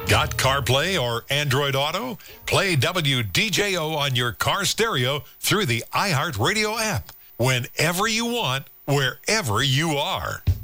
Got CarPlay or Android Auto? Play WDJO on your car stereo through the iHeartRadio app. Whenever you want, wherever you are.